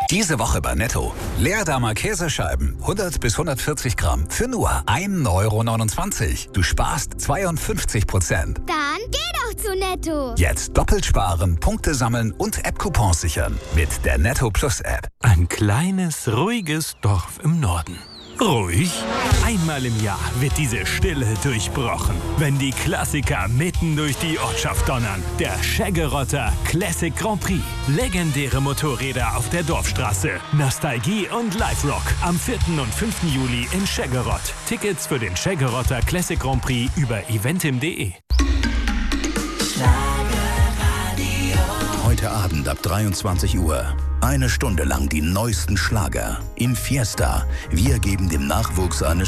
Diese Woche bei Netto. Leerdammer Käsescheiben, 100 bis 140 Gramm, für nur 1,29 €. Du sparst 52%. Dann geh doch zu Netto. Jetzt doppelt sparen, Punkte sammeln und App-Coupons sichern. Mit der Netto Plus App. Ein kleines, ruhiges Dorf im Norden. Ruhig? Einmal im Jahr wird diese Stille durchbrochen, wenn die Klassiker mitten durch die Ortschaft donnern. Der Scheggerotter Classic Grand Prix. Legendäre Motorräder auf der Dorfstraße. Nostalgie und Live-Rock. Am 4. und 5. Juli in Scheggerott. Tickets für den Scheggerotter Classic Grand Prix über eventim.de. Heute Abend ab 23 Uhr. Eine Stunde lang die neuesten Schlager in Fiesta. Wir geben dem Nachwuchs eine